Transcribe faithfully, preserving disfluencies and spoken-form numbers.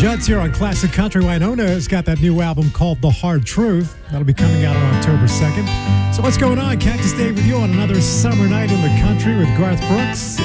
Judd's here on Classic Country. Winona has got that new album called The Hard Truth. That'll be coming out on October second. So what's going on? Cactus Dave with you on another summer night in the country with Garth Brooks.